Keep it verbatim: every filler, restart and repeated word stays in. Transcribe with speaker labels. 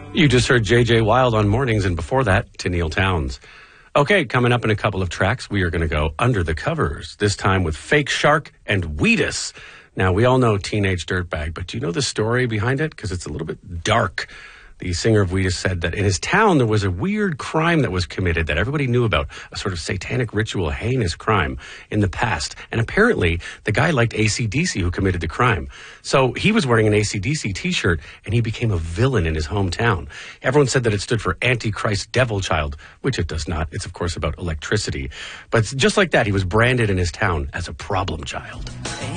Speaker 1: You just heard J J Wild on Mornings, and before that, Tennille Townes. Okay, coming up in a couple of tracks, we are going to go under the covers, this time with Fake Shark and Wheatus. Now, we all know Teenage Dirtbag, but do you know the story behind it? Because it's a little bit dark. The singer of Wheatus said that in his town there was a weird crime that was committed that everybody knew about, a sort of satanic ritual, heinous crime in the past. And apparently the guy liked A C D C who committed the crime. So he was wearing an A C D C t-shirt and he became a villain in his hometown. Everyone said that it stood for Antichrist Devil Child, which it does not. It's, of course, about electricity. But just like that, he was branded in his town as a problem child.